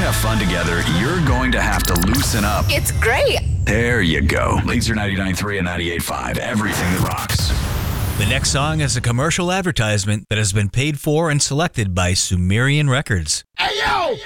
have fun together, you're going to have to loosen up. It's great. There you go. Laser 99.3 and 98.5. Everything that rocks. The next song is a commercial advertisement that has been paid for and selected by Sumerian Records. Hey, yo!